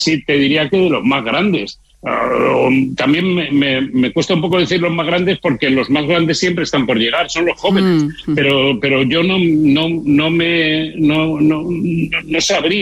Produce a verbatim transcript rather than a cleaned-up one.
sí te diría que de los más grandes. Uh, también me, me, me cuesta un poco decir los más grandes porque los más grandes siempre están por llegar, son los jóvenes, mm. pero pero yo no no no me no no, no sabría